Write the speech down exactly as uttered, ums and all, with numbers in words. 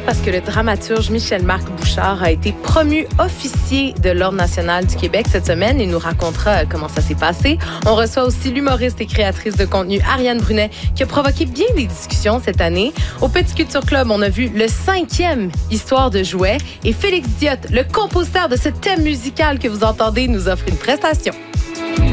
parce que le dramaturge Michel-Marc Bouchard a été promu officier de l'Ordre national du Québec cette semaine. Il nous racontera comment ça s'est passé. On reçoit aussi l'humoriste et créatrice de contenu Ariane Brunet qui a provoqué bien des discussions cette année. Au Petit Culture Club, on a vu le cinquième Histoire de jouets et Félix Diot, le compositeur de ce thème musical que vous entendez, nous offre une prestation.